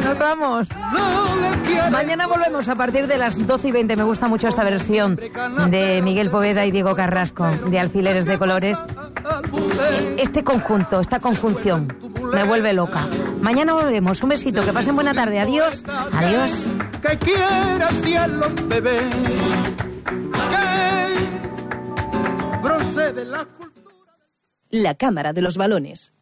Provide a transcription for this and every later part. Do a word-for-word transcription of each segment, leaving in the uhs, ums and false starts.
nos vamos. Mañana volvemos a partir de las doce y veinte. Me gusta mucho esta versión de Miguel Poveda y Diego Carrasco, de Alfileres de Colores. Este conjunto, esta conjunción, me vuelve loca. Mañana volvemos. Un besito, que pasen buena tarde. Adiós. Adiós. Que quiera el cielo, bebé. Que procede la cultura. La Cámara de los Balones.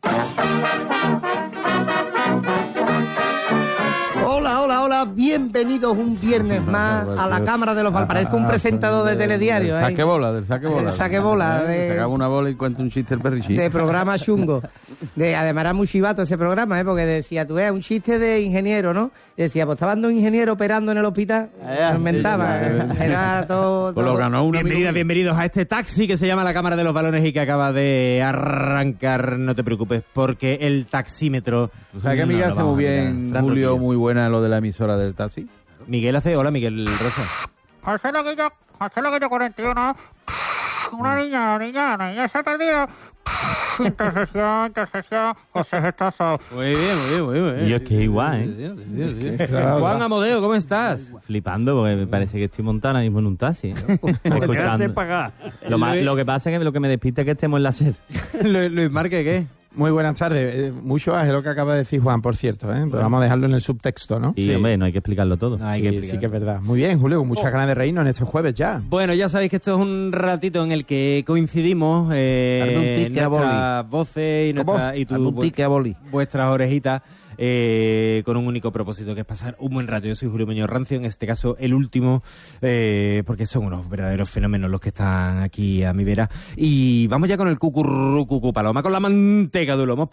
Hola, hola, hola, bienvenidos un viernes más a la Cámara de los Balones. Parezco un presentador de telediario, Del ¿eh? saque bola, del saque bola. Del saque bola. De, Se acaba una bola y cuenta un chiste el perrichito. de programa chungo. De, además era muy chivato ese programa, ¿eh? Porque decía, tú ves, un chiste de ingeniero, ¿no? Y decía, pues estaba un ingeniero operando en el hospital. Lo inventaba. Era todo... Pues lo todo. ganó un amigo. Bienvenidas, bienvenidos a este taxi que se llama la Cámara de los Balones y que acaba de arrancar. No te preocupes, porque el taxímetro... ¿Tú sabes que Miguel no lo hace vamos muy a bien, mirar? Fran Julio, Rodríguez. muy buena lo de la emisora del taxi? Miguel hace... Hola, Miguel Rosa. José Loquillo, José Loquillo cuarenta y uno. Una niña, una niña, una niña se ha perdido. Intersección, intersección, José Gestazo. Muy bien, muy bien, muy bien. Yo es que igual, ¿eh? Sí, sí, sí, sí. Juan Amodeo, ¿cómo estás? Flipando, porque me parece que estoy montado ahora mismo en un taxi. Escuchando. Lo, más- lo que pasa es que lo que me despista es que estemos en la SER. Lu- Luis Márquez, ¿qué? Muy buenas tardes. Eh, mucho ágil lo que acaba de decir Juan, por cierto, ¿eh? Pero vamos a dejarlo en el subtexto, ¿no? Y, Sí. hombre, no hay que explicarlo todo. No, hay sí, que sí explicar. que es verdad. Muy bien, Julio, con muchas ganas de reírnos en este jueves ya. Bueno, ya sabéis que esto es un ratito en el que coincidimos eh, Darme un ticket a nuestras voces y, nuestra, y tu- Hazme un ticket a boli. vuestras orejitas eh, con un único propósito, que es pasar un buen rato. Yo soy Julio Muñoz Rancio, en este caso el último, eh, porque son unos verdaderos fenómenos los que están aquí a mi vera. Y vamos ya con el cucurru cucu paloma, con la manteca de lomo,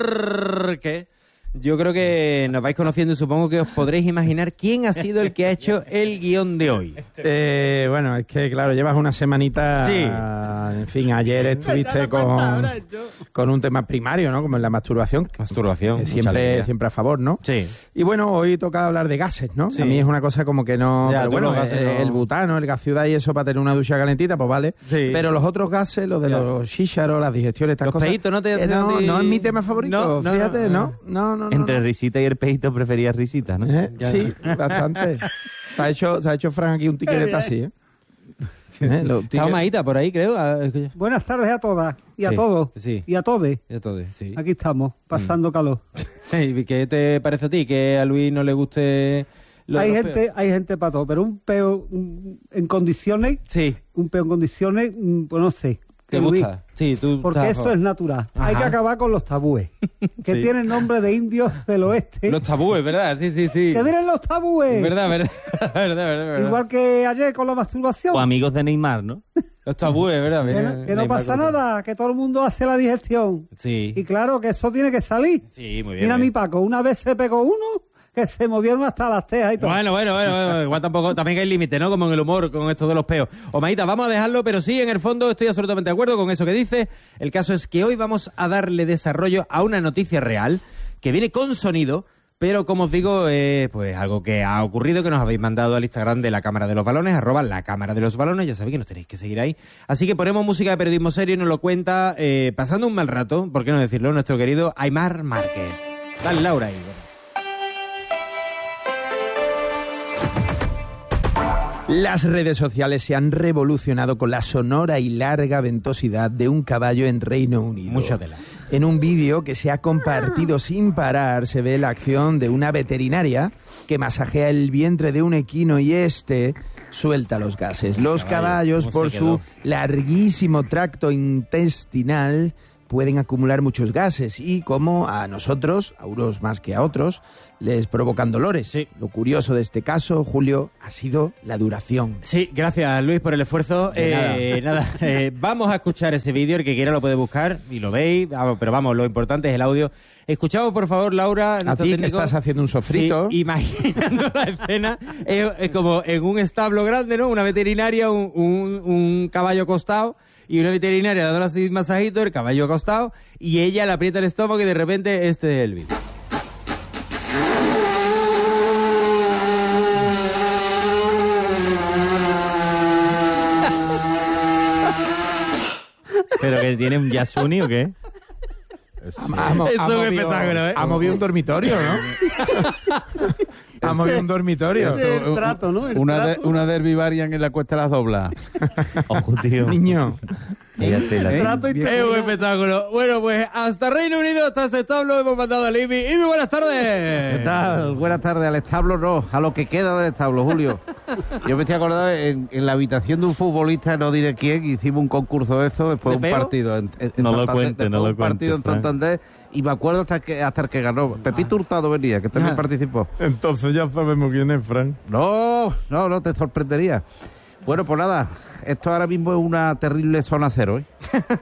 porque yo creo que nos vais conociendo y supongo que os podréis imaginar quién ha sido el que ha hecho el guión de hoy. Eh, bueno, es que, claro, llevas una semanita... Sí. En fin, ayer estuviste con, con un tema primario, ¿no? Como en la masturbación. que- Masturbación, que mucha siempre, alegría. siempre a favor, ¿no? Sí. Y bueno, hoy toca hablar de gases, ¿no? Sí. A mí es una cosa como que no... Ya, pero tú bueno, los gases eh, no- el butano, el gas ciudad y eso para tener una ducha calentita, pues vale. Sí. Pero los otros gases, los de Ya. los chícharos, las digestiones, estas Los cosas... peitos, ¿no te- eh, no, te- no es mi tema favorito, No, no, fíjate, no, ¿no? No, no, no. Entre no. risita y el peito preferías risita, ¿no? ¿Eh? Sí, bastante. Se ha hecho, se ha hecho Fran aquí un ticket de taxi, ¿eh? ¿Eh? Los Está tickets- Maíta por ahí, creo. Ah, escucha. Buenas tardes a todas y a Sí, todos sí. y a todes. Ya todo, sí. Aquí estamos, pasando calor. ¿Y qué te parece a ti? ¿Que a Luis no le guste los Hay los gente, peos? hay gente para todo, pero un peo un- en condiciones, Sí, un peo en condiciones, mm, pues no sé. ¿te que Luis, gusta? Sí, tú porque estás a eso favor. es natural. Ajá. Hay que acabar con los tabúes, que Sí. tienen nombre de indios del oeste. Los tabúes, ¿verdad? Sí, sí, sí. ¡Que vienen los tabúes! Verdad, verdad, verdad, verdad, verdad. Igual que ayer con la masturbación. O amigos de Neymar, ¿no? Los tabúes, ¿verdad? Que no, que no pasa nada, que todo el mundo hace la digestión. Sí. Y claro que eso tiene que salir. Sí, muy bien. Mira muy mi bien. Paco, una vez se pegó uno que se movieron hasta las tejas y todo. Bueno, bueno, bueno, bueno, igual tampoco, también hay límite, ¿no? Como en el humor con esto de los peos. Omaita, vamos a dejarlo, pero sí, en el fondo estoy absolutamente de acuerdo con eso que dice. El caso es que hoy vamos a darle desarrollo a una noticia real que viene con sonido, pero como os digo, eh, pues algo que ha ocurrido, que nos habéis mandado al Instagram de la Cámara de los Balones, arroba la Cámara de los Balones, ya sabéis que nos tenéis que seguir ahí. Así que ponemos música de periodismo serio y nos lo cuenta, eh, pasando un mal rato, ¿por qué no decirlo?, nuestro querido Aimar Márquez. Dale, Laura, ahí. Las redes sociales se han revolucionado con la sonora y larga ventosidad de un caballo en Reino Unido. Mucha tela. En un vídeo que se ha compartido sin parar se ve la acción de una veterinaria que masajea el vientre de un equino y este suelta los gases. Los Caballo, caballos, ¿cómo por se su quedó? larguísimo tracto intestinal, pueden acumular muchos gases y como a nosotros, a unos más que a otros, les provocan dolores. Sí. Lo curioso de este caso, Julio, ha sido la duración. Sí, gracias Luis por el esfuerzo. De Eh, nada, eh, vamos a escuchar ese vídeo, el que quiera lo puede buscar y lo veis, vamos, pero vamos, lo importante es el audio. Escuchamos por favor, Laura, A nuestro ti que técnico. estás haciendo un sofrito. Sí, imaginando la escena, es, es como en un establo grande, ¿no? Una veterinaria, un, un, un caballo acostado y una veterinaria dándole así un masajito, el caballo acostado y ella le aprieta el estómago y de repente este es el vídeo. ¿Pero que tiene un Yasuni o qué? Ha, mo- Es ha un movido- espectáculo, ¿eh? Ha movido un dormitorio, ¿no? Ha movido un dormitorio. Ese es el trato, ¿no? El Una, de, trato. una derby varian en la Cuesta de las Doblas. Ojo, tío. Niño. Fíjate, la- El trato y Es un espectáculo. Bueno, pues hasta Reino Unido, hasta ese establo, hemos mandado a Imi. Imi, buenas tardes. ¿Qué tal? Buenas tardes. Al establo no, a lo que queda del establo, Julio. Yo me estoy acordando, en, en la habitación de un futbolista, no diré quién, hicimos un concurso de eso después de ¿De un peo? partido. En, en No lo Santander, cuente, después no de lo un partido en cuente, Fran. Santander, y me acuerdo hasta que hasta el que ganó. Pepito Hurtado venía, que también Ah. participó. Entonces ya sabemos quién es, Frank. No, no, no te sorprendería. Bueno, pues nada, esto ahora mismo es una terrible zona cero, ¿eh?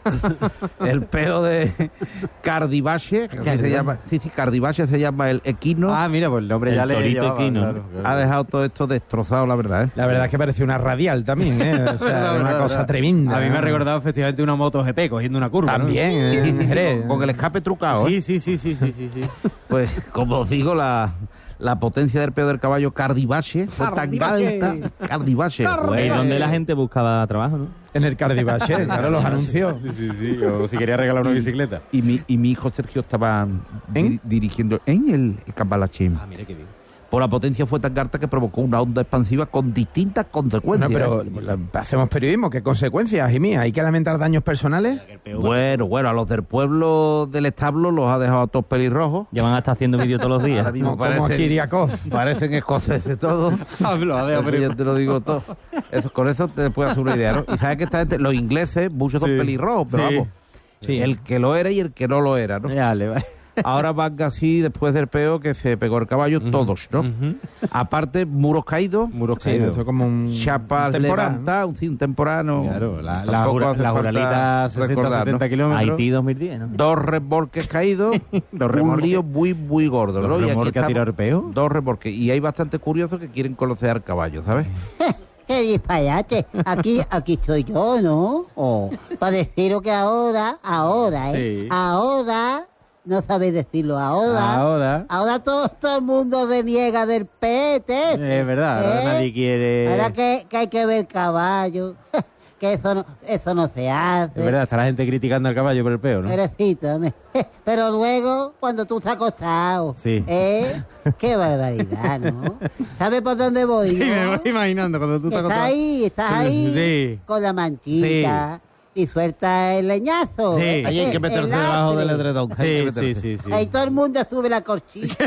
El pelo de Cardivache, que así se llama, sí, sí, Cardivache se llama el equino, Ah, mira, pues el nombre El ya le torito llevaba, equino, claro, claro. ha dejado todo esto destrozado, la verdad, ¿eh? La verdad es que parece una radial también, ¿eh? O sea, Verdad, una verdad, cosa verdad. tremenda. A mí me ha ¿eh? recordado efectivamente una moto G P cogiendo una curva, ¿no? También, ¿eh? Sí, sí, sí, Jerez, con, con el escape trucado, ¿eh? Sí, sí, sí, sí, sí, sí, sí. Pues, como os digo, la, la potencia del pelo del caballo Cardivache fue tan Cardivache. alta. Cardivache. Pues, ¿y dónde la gente buscaba trabajo, no? En el Cardivache, claro, los anuncios. Sí, sí, sí. O si quería regalar una bicicleta. Y mi, y mi hijo Sergio estaba ¿En? di- dirigiendo en el, el Cambalache. Ah, mira qué bien. Por la potencia fue tan alta que provocó una onda expansiva con distintas Bueno, consecuencias. pero la- hacemos periodismo, ¿qué consecuencias, y mía? ¿Hay que lamentar daños personales? Bueno, bueno, a los del pueblo del establo los ha dejado a todos pelirrojos. Ya van a estar haciendo vídeos todos los días. Ahora mismo Como, como parecen- Kiriakov. Parecen escoceses todos. Hablo, adeo, Eso pero- ya te lo digo todo. Eso, con eso te puedes hacer una idea, ¿no? Y sabes que esta gente, los ingleses, muchos son Sí. pelirrojos, pero Sí. vamos. Sí. El que lo era y el que no lo era, ¿no? Ya, le va. Ahora van así, después del peo que se pegó el caballo, todos, ¿no? Aparte, muros caídos, Muros Sí, caídos. esto es como un chapas temporal, ¿no? levantadas, un, sí, un temporano. Claro, la, la, Tampoco jura- hace la falta juralita sesenta recordar, setenta ¿no? kilómetros. Haití dos mil diez, ¿no? Dos remolques caídos, Dos un remolques. lío muy, muy gordo, ¿Dos ¿no? Y aquí remolques a estamos- tirar peo? Dos remolques. Y hay bastante curiosos que quieren conocer al caballo, ¿sabes? ¡Qué disparate! Aquí, aquí estoy yo, ¿no? Oh, para deciros que ahora, ahora, ¿eh? Sí. Ahora, no sabéis decirlo, ahora. Ahora. Ahora todo, todo el mundo reniega del pete. Es verdad, ahora nadie quiere- Ahora que, que hay que ver caballo, que eso no, eso no se hace. Es verdad, está la gente criticando al caballo por el peo, ¿no? Pobrecito, me- pero luego, cuando tú estás acostado, Sí. ¿eh? ¡Qué barbaridad, ¿no? ¿Sabes por dónde voy, Sí, no? me voy imaginando cuando tú Que estás estás acostado. ahí, estás ahí Sí. con la manchita y suelta el leñazo. Sí. eh, Ahí hay que el meterse debajo lastre. del edredón. hay que Sí, meterse. sí, sí, sí. Ahí todo el mundo sube la corchita.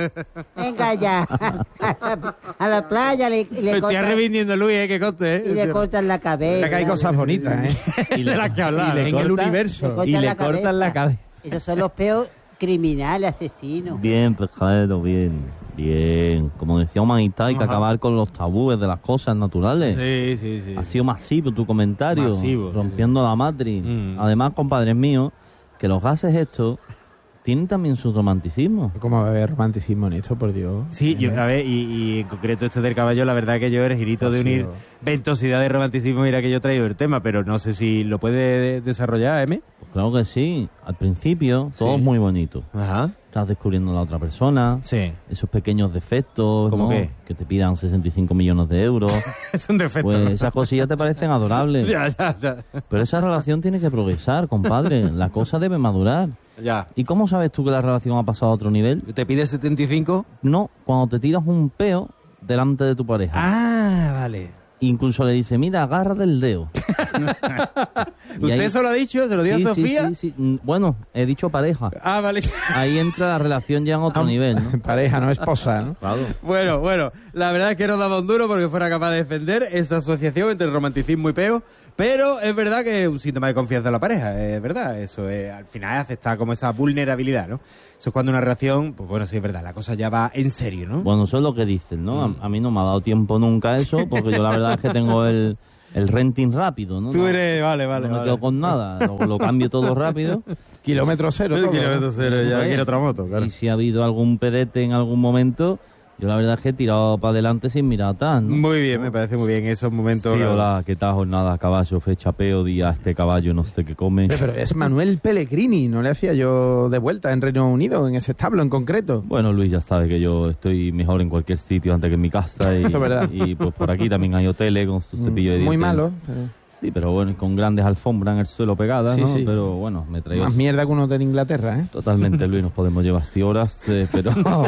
Venga ya. A la, a la playa le, y Me le, estoy cortan, arrepintiendo, Luis, eh, que conste, ¿eh? y le cortan la cabeza. Que hay cosas bonitas, ¿eh? Y de las que hablaba. en el Le universo. cortan Y le la cortan la cabeza. Esos son los peores criminales, asesinos. Bien, pescadero, bien. Bien. Como decía Humanidad, hay que Ajá. acabar con los tabúes de las cosas naturales. Sí, sí, sí. Ha sido masivo tu comentario, Masivo, sí, rompiendo la matriz. Mm. Además, compadres míos, que los gases estos tienen también su romanticismo. ¿Cómo va a haber romanticismo en esto, por Dios? Sí, yo, a ver, y, y en concreto este del caballo, la verdad que yo eres girito de Ha unir sido- ventosidad y romanticismo, mira que yo he traído el tema, pero no sé si lo puede desarrollar, ¿eh? Pues claro que sí. Al principio, todo Sí. es muy bonito. Ajá. Estás descubriendo a la otra persona, Sí. esos pequeños defectos, ¿Cómo ¿no? qué? Que te pidan sesenta y cinco millones de euros. Es un defecto. Pues ¿no? esas cosillas te parecen adorables. Ya, ya, ya. Pero esa relación tiene que progresar, compadre. La cosa debe madurar. Ya. ¿Y cómo sabes tú que la relación ha pasado a otro nivel? ¿Te pide setenta y cinco? No, cuando te tiras un peo delante de tu pareja. Ah, vale. Incluso le dice, mira, agarra del dedo. Y ¿Usted ahí- eso lo ha dicho? ¿Se lo dio Sí, a sí, Sofía? sí, sí. Mm, Bueno, he dicho pareja. Ah, vale. Ahí entra la relación ya en otro Ah, nivel, ¿no? Pareja, no esposa, ¿no? Claro. Bueno, bueno, la verdad es que no daba un duro porque fuera capaz de defender esta asociación entre romanticismo y peo, pero es verdad que es un síntoma de confianza en la pareja, es verdad, eso es, al final aceptar como esa vulnerabilidad, ¿no? Eso es cuando una relación, pues bueno, sí es verdad, la cosa ya va en serio, ¿no? Bueno, eso es lo que dicen, ¿no? A, a mí no me ha dado tiempo nunca eso, porque yo la verdad es que tengo el, el renting rápido, ¿no? Tú No- eres, vale, vale, no me vale. quedo con nada, lo, lo cambio todo rápido. Kilómetro cero. todo, ¿no? Kilómetro cero, ya Joder. quiere otra moto, claro. Y si ha habido algún pedete en algún momento, yo la verdad es que he tirado para adelante sin mirar atrás, ¿no? Muy bien, me parece muy bien esos momentos. Sí, claro. hola, ¿qué tal jornada? Caballo, fecha peo, día, este caballo no sé qué come. Pero es Manuel Pellegrini, no le hacía yo de vuelta en Reino Unido, en ese establo en concreto. Bueno, Luis ya sabe que yo estoy mejor en cualquier sitio antes que en mi casa y, Eso es verdad. y pues por aquí también hay hoteles con su cepillo de dientes. Muy malo. pero- Sí, pero bueno, con grandes alfombras en el suelo pegadas, Sí, ¿no? sí. Pero bueno, me traía... Más mierda que uno de Inglaterra, ¿eh? Totalmente, Luis, nos podemos llevar cien horas, eh, pero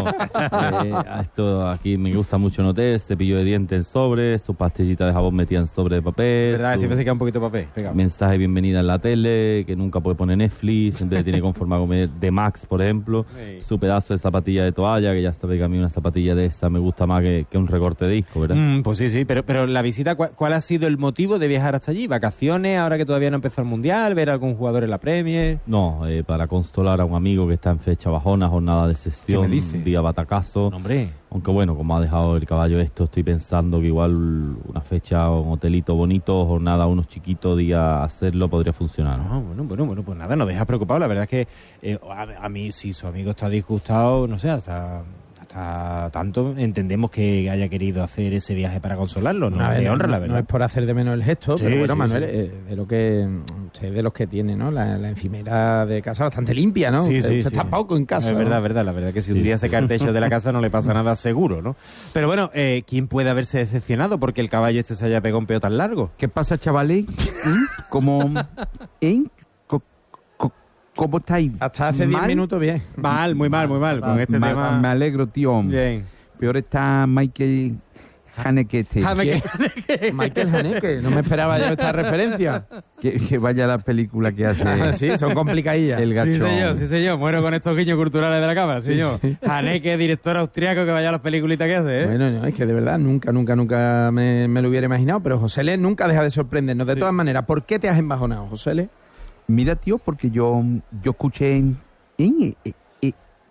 eh, a esto aquí me gusta mucho en hotel, cepillo de dientes en sobre, su pastillita de jabón metida en sobre de papel, ¿Verdad? su Siempre se queda un poquito de papel pegado. mensaje de bienvenida en la tele, que nunca puede poner Netflix, siempre tiene conformado comer de Max, por ejemplo, Sí. su pedazo de zapatilla de toalla, que ya sabe que a mí una zapatilla de esta me gusta más que, que un recorte de disco, ¿verdad? Mm, pues sí, sí, pero, pero la visita, ¿cuál, ¿cuál ha sido el motivo de viajar hasta allí? ¿Vacaciones, ahora que todavía no empezó el Mundial? ¿Ver a algún jugador en la Premier? No, eh, para consolar a un amigo que está en fecha bajona, jornada de sesión, ¿Qué me dice? día batacazo. No, hombre. Aunque bueno, como ha dejado el caballo esto, estoy pensando que igual una fecha, un hotelito bonito, jornada, unos chiquitos, día hacerlo, podría funcionar, ¿no? No, bueno, bueno, bueno, pues nada, no deja preocupado. La verdad es que eh, a, a mí, si su amigo está disgustado, no sé, hasta, hasta tanto entendemos que haya querido hacer ese viaje para consolarlo. No, A ver, le honra, no, la no verdad. es por hacer de menos el gesto, Sí, pero bueno, sí, Manuel, sí. eh, de lo que usted de los que tiene, ¿no? La, la encimera de casa bastante limpia, ¿no? Sí, usted sí, usted sí. está poco en casa. Es ¿no? verdad, verdad, la verdad que si un Sí. día se cae el techo de la casa no le pasa nada seguro, ¿no? Pero bueno, eh, ¿quién puede haberse decepcionado porque el caballo este se haya pegado un peo tan largo? ¿Qué pasa, chavales? ¿Mm? ¿Cómo, ¿eh? Co- co- ¿Cómo estáis? Hasta hace diez ¿Mal? minutos bien. Mal, muy mal, muy mal. Con este Ma- tema... Me alegro, tío. Bien. Peor está Michael Haneke. este. Déjame que- Michael Haneke, no me esperaba yo esta referencia. Que, que vaya a la película que hace Sí, son complicadillas. el Sí, gachón. señor, sí, señor. Muero con estos guiños culturales de la cámara, señor. Haneke, director austriaco que vaya a las peliculitas que hace, ¿eh? Bueno, no, es que de verdad nunca, nunca, nunca me, me lo hubiera imaginado, pero José Le nunca deja de sorprendernos. De todas maneras, ¿por qué te has embajonado, José Le? Mira, tío, porque yo, yo escuché en, en- en- en-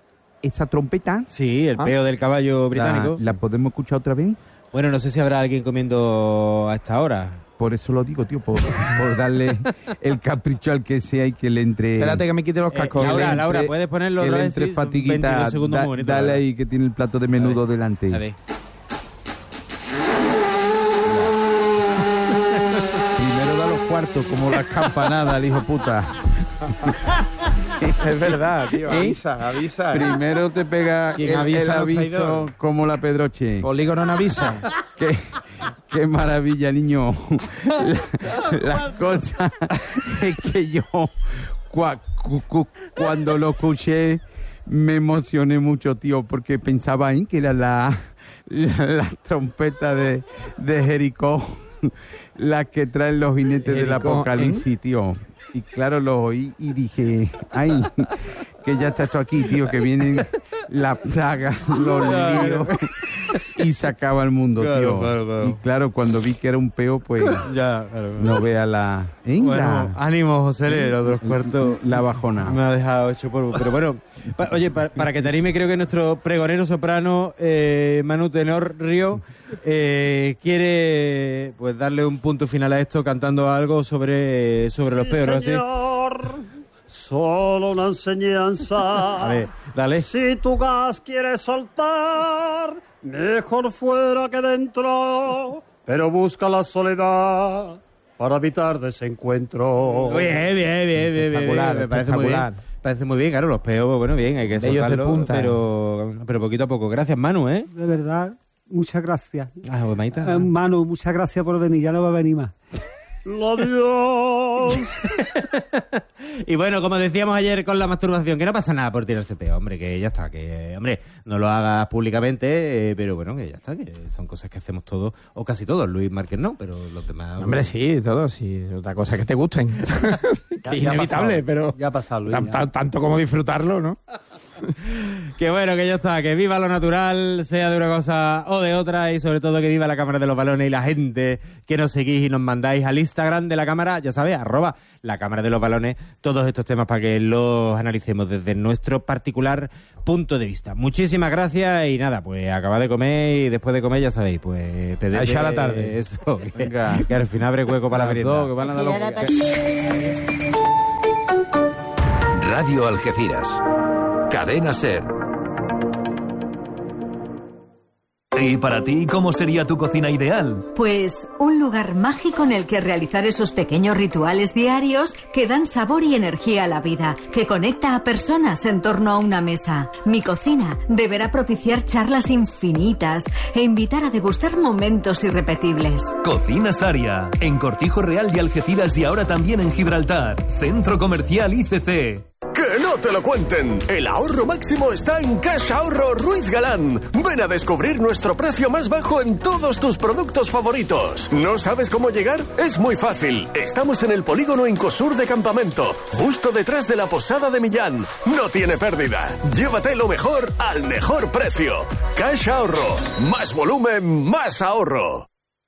esa trompeta. Sí, el Ah. peo del caballo británico. ¿La, la podemos escuchar otra vez? Bueno, no sé si habrá alguien comiendo a esta hora. Por eso lo digo, tío, por, por darle el capricho al que sea y que le entre... Espérate que me quite los Eh, cascos. Laura, le entre- Laura, ¿puedes ponerlo que otra le vez? entre Sí, son fatiguita. veintidós segundos Da- muy bonitos, dale la verdad. ahí que tiene el plato de menudo A ver, delante. A ver. Primero da los cuartos, como las campanadas, el hijo puta. Es verdad, tío. ¿Eh? Avisa, avisa. Primero te pega ¿Quién el, avisa el a los aviso traidores? como la Pedroche. Polígono no avisa. Qué, qué maravilla, niño. La- las cosas es que yo cua- cu- cu- cuando lo escuché me emocioné mucho, tío, porque pensaba en que era la, la, la trompeta de, de Jericó, la que traen los jinetes del Jericó, apocalipsis, tío. Y claro, lo oí y dije, ay, que ya está esto aquí, tío, que vienen la plaga, los líos y se acaba el mundo, Claro, tío. claro, claro. Y claro, cuando vi que era un peo, pues Ya, claro. no vea la... ¿eh? Bueno, la, ánimo, José Le, los dos cuartos. la bajona. Me ha dejado hecho polvo. Pero bueno, pa- oye, pa- para que te anime, creo que nuestro pregonero soprano, eh, Manu Tenor Río, eh, quiere pues darle un punto final a esto cantando algo sobre, sobre los peos, ¿no? Así. Señor, solo una enseñanza. A ver, dale. Si tu gas quieres soltar, mejor fuera que dentro. Pero busca la soledad para evitar desencuentro. Bien, bien, bien, bien, bien, Espectacular, me parece muy bien. espectacular. Parece muy bien, claro, los peos, bueno, bien, hay que De ellos de soltarlo, punta. pero, pero poquito a poco. Gracias, Manu, ¿eh? De verdad, muchas gracias. Ah, pues, Maita. Eh, Manu, muchas gracias por venir, ya no va a venir más. Adiós. Y bueno, como decíamos ayer con la masturbación, que no pasa nada por tirarse peo, hombre, que ya está, que, hombre, no lo hagas públicamente, eh, pero bueno, que ya está, que son cosas que hacemos todos, o casi todos, Luis Márquez no, pero los demás... Hombre, sí, todo, sí. Otra cosa es que te gusten. Que es ya ha inevitable, pasado, pero ya ha pasado, Luis, tan- ya. tan- tanto como disfrutarlo, ¿no? Que bueno, que ya está, que viva lo natural, sea de una cosa o de otra, y sobre todo que viva la Cámara de los Balones y la gente que nos seguís y nos mandáis al Instagram de la Cámara, ya sabéis, arroba la Cámara de los Balones, todos estos temas para que los analicemos desde nuestro particular punto de vista. Muchísimas gracias y nada, pues acabad de comer y después de comer ya sabéis, pues pedid A echar la tarde. eso, que, que al final abre hueco para la Las dos, merienda. que van a dar Gira la los- patilla. Radio Algeciras. Cadena Ser. ¿Y para ti cómo sería tu cocina ideal? Pues un lugar mágico en el que realizar esos pequeños rituales diarios que dan sabor y energía a la vida, que conecta a personas en torno a una mesa. Mi cocina deberá propiciar charlas infinitas e invitar a degustar momentos irrepetibles. Cocina Saria, en Cortijo Real de Algeciras y ahora también en Gibraltar. Centro Comercial I C C. ¡Que no te lo cuenten! El ahorro máximo está en Caja Ahorro Ruiz Galán. Ven a descubrir nuestro precio más bajo en todos tus productos favoritos. ¿No sabes cómo llegar? Es muy fácil. Estamos en el polígono Incosur de Campamento, justo detrás de la Posada de Millán. No tiene pérdida. Llévate lo mejor al mejor precio. Caja Ahorro. Más volumen, más ahorro.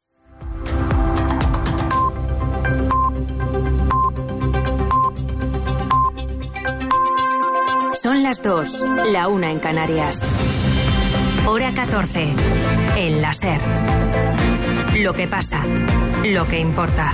Son las dos, la una en Canarias. Hora catorce, en la SER. Lo que pasa, lo que importa.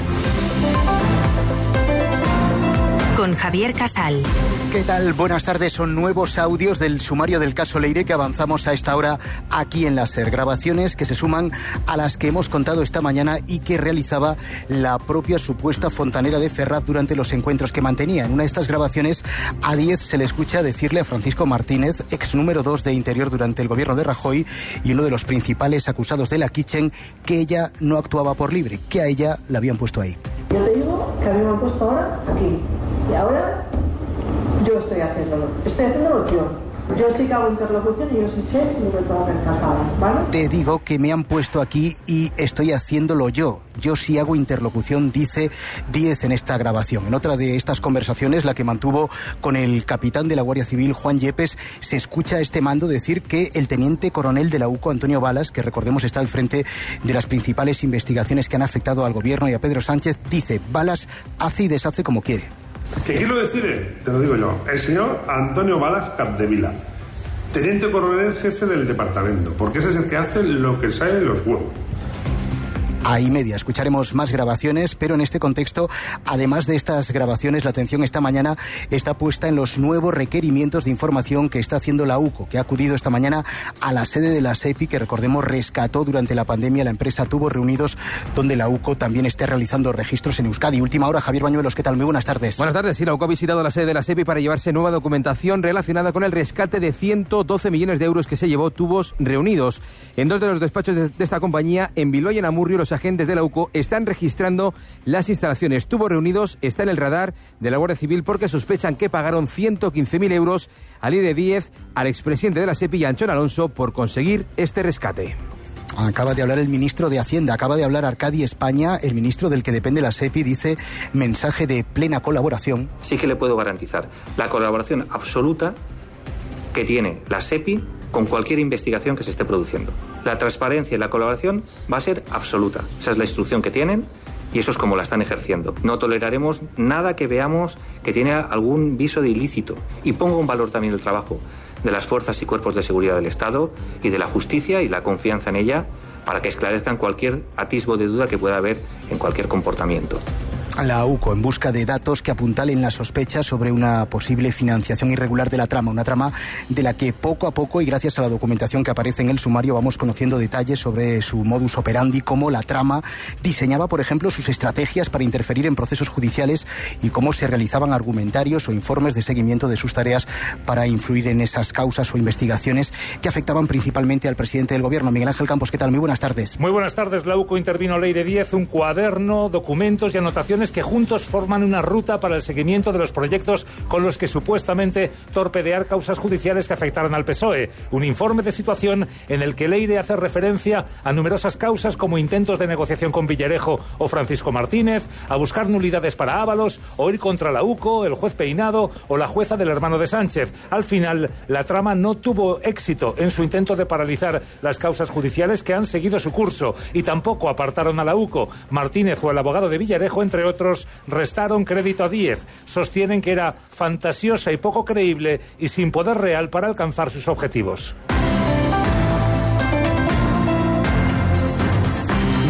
Con Javier Casal. ¿Qué tal? Buenas tardes. Son nuevos audios del sumario del caso Leire que avanzamos a esta hora aquí en la SER. Grabaciones que se suman a las que hemos contado esta mañana y que realizaba la propia supuesta fontanera de Ferraz durante los encuentros que mantenía. En una de estas grabaciones, a diez se le escucha decirle a Francisco Martínez, ex número dos de Interior durante el gobierno de Rajoy y uno de los principales acusados de la Kitchen, que ella no actuaba por libre, que a ella la habían puesto ahí. Yo te digo que a mí me han puesto ahora aquí. Y ahora yo estoy haciéndolo. Estoy haciéndolo yo. Yo sí que hago interlocución y yo sí sé lo que tengo que encajar, ¿vale? Te digo que me han puesto aquí y estoy haciéndolo yo. Yo sí hago interlocución, dice Díez en esta grabación. En otra de estas conversaciones, la que mantuvo con el capitán de la Guardia Civil, Juan Yepes, se escucha a este mando decir que el teniente coronel de la U C O, Antonio Balas, que recordemos está al frente de las principales investigaciones que han afectado al gobierno y a Pedro Sánchez, dice, Balas hace y deshace como quiere. ¿Que quién lo decide? Te lo digo yo. El señor Antonio Balas Capdevila, teniente coronel jefe del departamento, porque ese es el que hace lo que sale de los huevos. Ahí media, escucharemos más grabaciones, pero en este contexto, además de estas grabaciones, la atención esta mañana está puesta en los nuevos requerimientos de información que está haciendo la U C O, que ha acudido esta mañana a la sede de la SEPI, que recordemos rescató durante la pandemia la empresa Tubos Reunidos, donde la U C O también está realizando registros en Euskadi. Última hora, Javier Bañuelos, ¿qué tal? Muy buenas tardes. Buenas tardes, sí, la U C O ha visitado la sede de la SEPI para llevarse nueva documentación relacionada con el rescate de ciento doce millones de euros que se llevó Tubos Reunidos. En dos de los despachos de, de esta compañía, en Bilbao y en Amurrio, los agentes de la U C O están registrando las instalaciones. Tubos Reunidos está en el radar de la Guardia Civil porque sospechan que pagaron ciento quince mil euros al I D diez, al expresidente de la SEPI, Anchón Alonso, por conseguir este rescate. Acaba de hablar el ministro de Hacienda, acaba de hablar Arcadi España, el ministro del que depende la SEPI, dice mensaje de plena colaboración. Sí que le puedo garantizar la colaboración absoluta que tiene la SEPI con cualquier investigación que se esté produciendo. La transparencia y la colaboración va a ser absoluta. Esa es la instrucción que tienen y eso es como la están ejerciendo. No toleraremos nada que veamos que tiene algún viso de ilícito. Y pongo en valor también el trabajo de las fuerzas y cuerpos de seguridad del Estado y de la justicia y la confianza en ella para que esclarezcan cualquier atisbo de duda que pueda haber en cualquier comportamiento. La U C O en busca de datos que apuntalen las sospechas sobre una posible financiación irregular de la trama, una trama de la que poco a poco y gracias a la documentación que aparece en el sumario vamos conociendo detalles sobre su modus operandi, cómo la trama diseñaba, por ejemplo, sus estrategias para interferir en procesos judiciales y cómo se realizaban argumentarios o informes de seguimiento de sus tareas para influir en esas causas o investigaciones que afectaban principalmente al presidente del gobierno. Miguel Ángel Campos, ¿qué tal? Muy buenas tardes. Muy buenas tardes. La U C O intervino Leire diez, un cuaderno, documentos y anotaciones que juntos forman una ruta para el seguimiento de los proyectos con los que supuestamente torpedear causas judiciales que afectaran al P S O E. Un informe de situación en el que Leire hace referencia a numerosas causas como intentos de negociación con Villarejo o Francisco Martínez, a buscar nulidades para Ábalos, o ir contra la U C O, el juez Peinado o la jueza del hermano de Sánchez. Al final, la trama no tuvo éxito en su intento de paralizar las causas judiciales que han seguido su curso y tampoco apartaron a la U C O. Martínez o el abogado de Villarejo, entre otros, restaron crédito a Díez. Sostienen que era fantasiosa y poco creíble y sin poder real para alcanzar sus objetivos.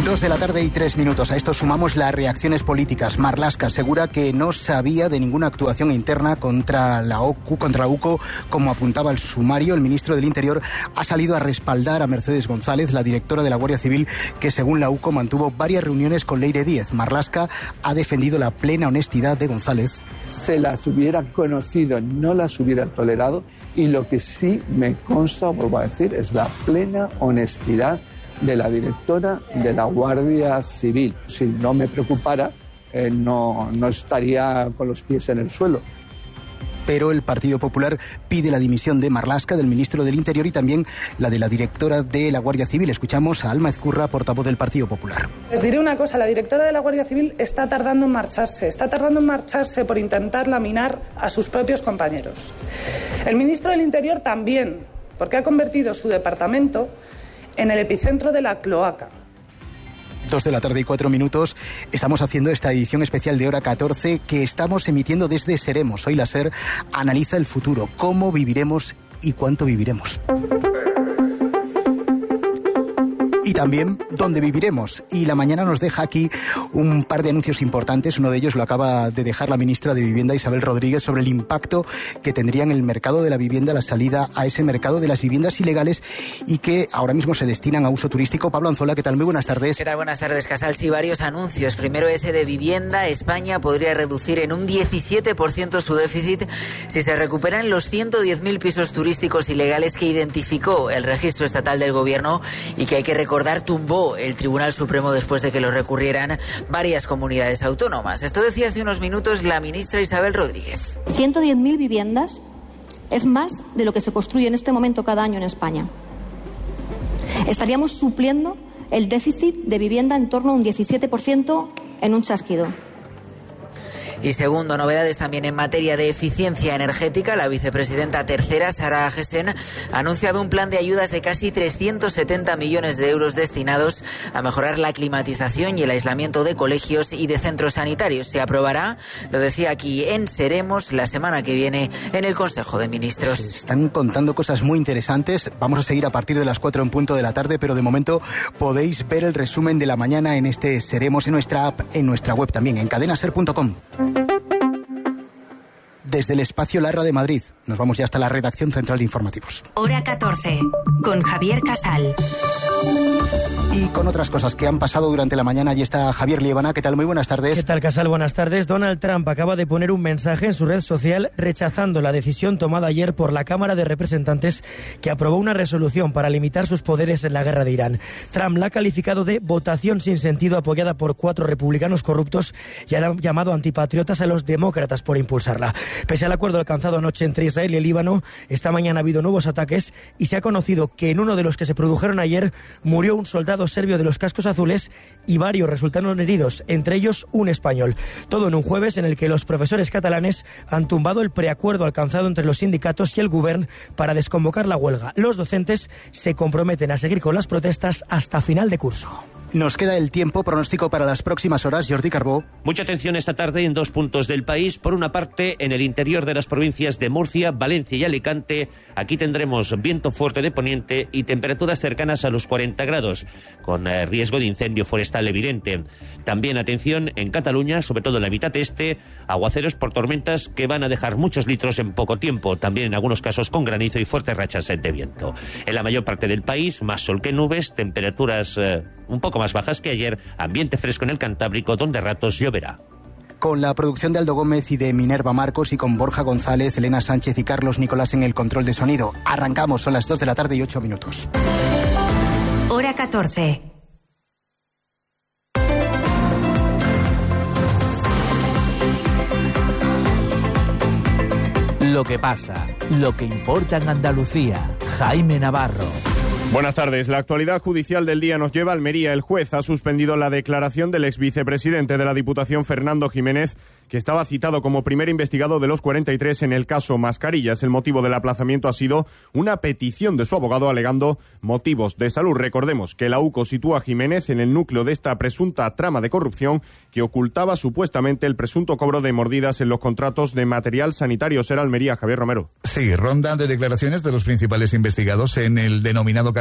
Dos de la tarde y tres minutos. A esto sumamos las reacciones políticas. Marlaska asegura que no sabía de ninguna actuación interna contra la O C U, contra la U C O, como apuntaba el sumario. El ministro del Interior ha salido a respaldar a Mercedes González, la directora de la Guardia Civil, que según la U C O mantuvo varias reuniones con Leire Díez. Marlaska ha defendido la plena honestidad de González. Se las hubieran conocido, no las hubieran tolerado, y lo que sí me consta, vuelvo a decir, es la plena honestidad de la directora de la Guardia Civil. Si no me preocupara, eh, no, no estaría con los pies en el suelo. Pero el Partido Popular pide la dimisión de Marlaska, del ministro del Interior, y también la de la directora de la Guardia Civil. Escuchamos a Alma Ezcurra, portavoz del Partido Popular. Les diré una cosa, la directora de la Guardia Civil está tardando en marcharse, está tardando en marcharse por intentar laminar a sus propios compañeros. El ministro del Interior también, porque ha convertido su departamento en el epicentro de la cloaca. Dos de la tarde y cuatro minutos. Estamos haciendo esta edición especial de Hora catorce que estamos emitiendo desde Seremos. Hoy la SER analiza el futuro, cómo viviremos y cuánto viviremos. Y también dónde viviremos. Y la mañana nos deja aquí un par de anuncios importantes. Uno de ellos lo acaba de dejar la ministra de Vivienda, Isabel Rodríguez, sobre el impacto que tendría en el mercado de la vivienda la salida a ese mercado de las viviendas ilegales y que ahora mismo se destinan a uso turístico. Pablo Anzola, ¿qué tal? Muy buenas tardes. ¿Qué tal? Buenas tardes, Casal. Sí, varios anuncios. Primero ese de vivienda. España podría reducir en un diecisiete por ciento su déficit si se recuperan los ciento diez mil pisos turísticos ilegales que identificó el Registro Estatal del Gobierno y que hay que recordar tumbó el Tribunal Supremo después de que lo recurrieran varias comunidades autónomas. Esto decía hace unos minutos la ministra Isabel Rodríguez. ciento diez mil viviendas es más de lo que se construye en este momento cada año en España. Estaríamos supliendo el déficit de vivienda en torno a un diecisiete por ciento en un chasquido. Y segundo, novedades también en materia de eficiencia energética. La vicepresidenta tercera, Sara Agesen, ha anunciado un plan de ayudas de casi trescientos setenta millones de euros destinados a mejorar la climatización y el aislamiento de colegios y de centros sanitarios. Se aprobará, lo decía aquí en Seremos, la semana que viene en el Consejo de Ministros. Se están contando cosas muy interesantes. Vamos a seguir a partir de las cuatro en punto de la tarde, pero de momento podéis ver el resumen de la mañana en este Seremos, en nuestra app, en nuestra web también, en cadena ser punto com. Desde el espacio Larra de Madrid, nos vamos ya hasta la redacción central de informativos. Hora catorce, con Javier Casal. Y con otras cosas que han pasado durante la mañana, allí está Javier Liebana. ¿Qué tal? Muy buenas tardes. ¿Qué tal, Casal? Buenas tardes. Donald Trump acaba de poner un mensaje en su red social rechazando la decisión tomada ayer por la Cámara de Representantes que aprobó una resolución para limitar sus poderes en la guerra de Irán. Trump la ha calificado de votación sin sentido apoyada por cuatro republicanos corruptos y ha llamado antipatriotas a los demócratas por impulsarla. Pese al acuerdo alcanzado anoche entre Israel y el Líbano, esta mañana ha habido nuevos ataques y se ha conocido que en uno de los que se produjeron ayer murió un soldado serbio de los cascos azules y varios resultaron heridos, entre ellos un español. Todo en un jueves en el que los profesores catalanes han tumbado el preacuerdo alcanzado entre los sindicatos y el Govern para desconvocar la huelga. Los docentes se comprometen a seguir con las protestas hasta final de curso. Nos queda el tiempo, pronóstico para las próximas horas, Jordi Carbó. Mucha atención esta tarde en dos puntos del país. Por una parte, en el interior de las provincias de Murcia, Valencia y Alicante. Aquí tendremos viento fuerte de poniente y temperaturas cercanas a los cuarenta grados, con eh, riesgo de incendio forestal evidente. También atención en Cataluña, sobre todo en la mitad este, aguaceros por tormentas que van a dejar muchos litros en poco tiempo. También en algunos casos con granizo y fuertes rachas de viento. En la mayor parte del país, más sol que nubes, temperaturas eh, un poco más más bajas que ayer, ambiente fresco en el Cantábrico, donde a ratos lloverá. Con la producción de Aldo Gómez y de Minerva Marcos y con Borja González, Elena Sánchez y Carlos Nicolás en el control de sonido. Arrancamos, son las dos de la tarde y ocho minutos. Hora catorce. Lo que pasa, lo que importa en Andalucía. Jaime Navarro. Buenas tardes. La actualidad judicial del día nos lleva a Almería. El juez ha suspendido la declaración del exvicepresidente de la Diputación, Fernando Jiménez, que estaba citado como primer investigado de los cuarenta y tres en el caso Mascarillas. El motivo del aplazamiento ha sido una petición de su abogado alegando motivos de salud. Recordemos que la U C O sitúa a Jiménez en el núcleo de esta presunta trama de corrupción que ocultaba supuestamente el presunto cobro de mordidas en los contratos de material sanitario. Será Almería, Javier Romero. Sí, ronda de declaraciones de los principales investigados en el denominado caso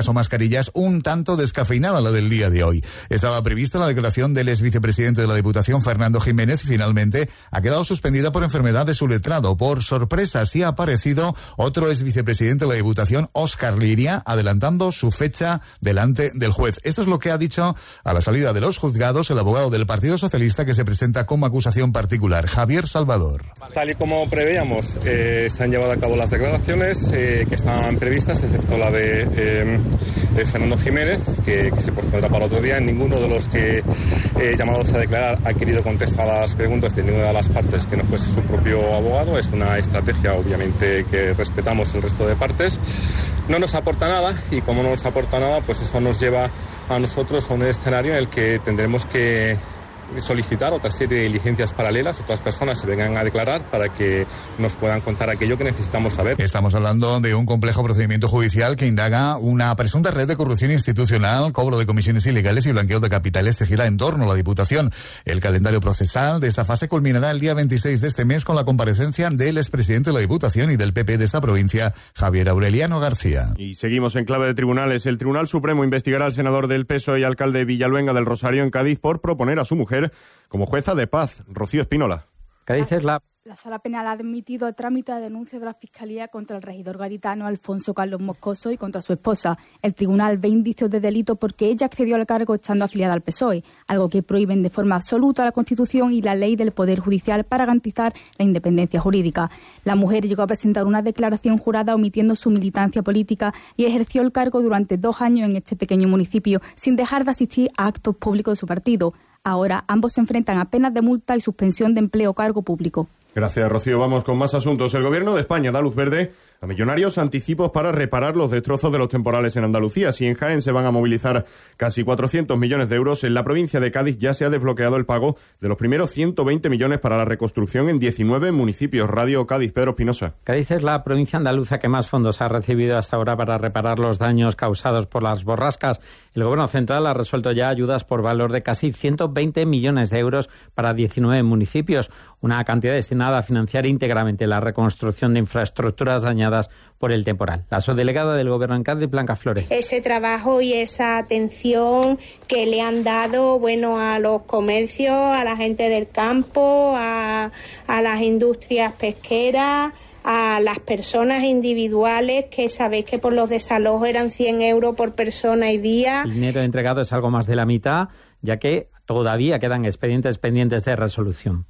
tapabocas o mascarillas un tanto descafeinada la del día de hoy. Estaba prevista la declaración del ex vicepresidente de la Diputación, Fernando Jiménez, y finalmente ha quedado suspendida por enfermedad de su letrado. Por sorpresa, sí ha aparecido otro ex vicepresidente de la Diputación, Óscar Liria, adelantando su fecha delante del juez. Esto es lo que ha dicho a la salida de los juzgados el abogado del Partido Socialista que se presenta como acusación particular, Javier Salvador. Tal y como preveíamos, eh, se han llevado a cabo las declaraciones eh, que estaban previstas, excepto la de, eh, de Fernando Jiménez, que, que se pospondrá para otro día. Ninguno de los que eh, llamados a declarar ha querido contestar a las preguntas de ninguna de las partes que no fuese su propio abogado. Es una estrategia, obviamente, que respetamos el resto de partes. No nos aporta nada, y como no nos aporta nada, pues eso nos lleva a nosotros a un escenario en el que tendremos que solicitar otra serie de diligencias paralelas, otras personas se vengan a declarar para que nos puedan contar aquello que necesitamos saber. Estamos hablando de un complejo procedimiento judicial que indaga una presunta red de corrupción institucional, cobro de comisiones ilegales y blanqueo de capitales tejida en torno a la Diputación. El calendario procesal de esta fase culminará el día veintiséis de este mes con la comparecencia del expresidente de la Diputación y del P P de esta provincia, Javier Aureliano García. Y seguimos en clave de tribunales. El Tribunal Supremo investigará al senador del P S O E y alcalde de Villaluenga del Rosario en Cádiz por proponer a su mujer como jueza de paz. Rocío Espínola. Cádiz es la... La Sala Penal ha admitido el trámite de denuncia de la Fiscalía contra el regidor gaditano Alfonso Carlos Moscoso y contra su esposa. El tribunal ve indicios de delito porque ella accedió al cargo estando afiliada al P S O E, algo que prohíben de forma absoluta la Constitución y la ley del Poder Judicial para garantizar la independencia jurídica. La mujer llegó a presentar una declaración jurada omitiendo su militancia política y ejerció el cargo durante dos años en este pequeño municipio sin dejar de asistir a actos públicos de su partido. Ahora ambos se enfrentan a penas de multa y suspensión de empleo o cargo público. Gracias, Rocío. Vamos con más asuntos. El Gobierno de España da luz verde a millonarios anticipos para reparar los destrozos de los temporales en Andalucía. Si en Jaén se van a movilizar casi cuatrocientos millones de euros, en la provincia de Cádiz ya se ha desbloqueado el pago de los primeros ciento veinte millones para la reconstrucción en diecinueve municipios. Radio Cádiz, Pedro Espinosa. Cádiz es la provincia andaluza que más fondos ha recibido hasta ahora para reparar los daños causados por las borrascas. El Gobierno central ha resuelto ya ayudas por valor de casi ciento veinte millones de euros para diecinueve municipios, una cantidad destinada a financiar íntegramente la reconstrucción de infraestructuras dañadas por el temporal. La subdelegada del Gobierno en Cádiz, Blanca Flores. Ese trabajo y esa atención que le han dado, bueno, a los comercios, a la gente del campo, a, a las industrias pesqueras, a las personas individuales, que sabéis que por los desalojos eran cien euros por persona y día. El dinero entregado es algo más de la mitad, ya que todavía quedan expedientes pendientes de resolución.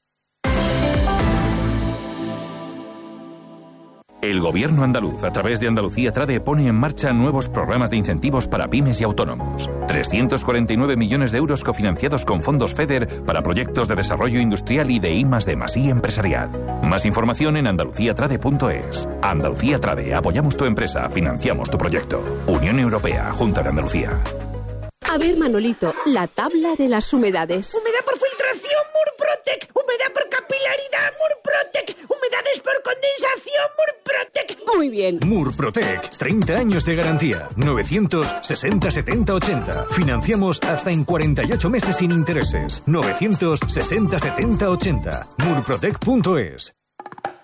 El Gobierno andaluz, a través de Andalucía Trade, pone en marcha nuevos programas de incentivos para pymes y autónomos. trescientos cuarenta y nueve millones de euros cofinanciados con fondos FEDER para proyectos de desarrollo industrial y de I más D más I empresarial. Más información en andalucía trade punto es. Andalucía Trade, apoyamos tu empresa, financiamos tu proyecto. Unión Europea, Junta de Andalucía. A ver, Manolito, la tabla de las humedades. Humedad por filtración, Murprotec. Humedad por capilaridad, Murprotec. Humedades por condensación, Murprotec. Muy bien. Murprotec, treinta años de garantía. novecientos sesenta setenta ochenta. Financiamos hasta en cuarenta y ocho meses sin intereses. novecientos sesenta setenta ochenta. Murprotec punto es.